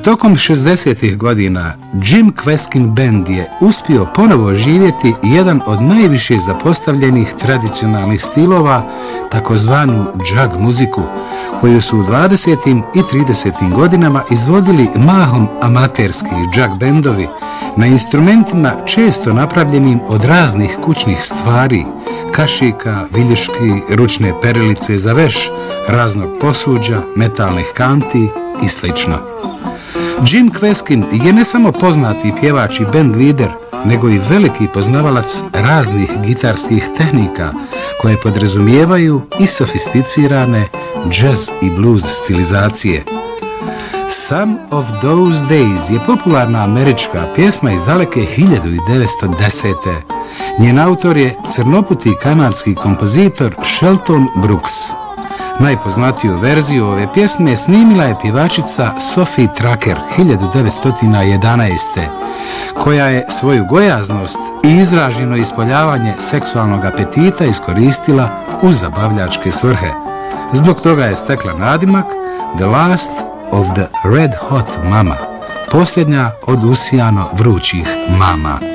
Tokom 60. godina Jim Kweskin Band je uspio ponovo oživjeti jedan od najviše zapostavljenih tradicionalnih stilova, takozvanu jug muziku, koju su u 20. i 30. godinama izvodili mahom amaterski jug bendovi na instrumentima često napravljenim od raznih kućnih stvari, kašika, viljuški, ručne perilice za veš, raznog posuđa, metalnih kanti i sl. Jim Kweskin je ne samo poznati pjevač i band lider, nego i veliki poznavalac raznih gitarskih tehnika koje podrazumijevaju i sofisticirane jazz i blues stilizacije. Some of Those Days je popularna američka pjesma iz daleke 1910. Njen autor je crnoputi kanadski kompozitor Shelton Brooks. Najpoznatiju verziju ove pjesme snimila je pjevačica Sophie Tucker 1911. koja je svoju gojaznost i izraženo ispoljavanje seksualnog apetita iskoristila u zabavljačke svrhe. Zbog toga je stekla nadimak The Last of the Red Hot Mama, posljednja od usijano vrućih mama.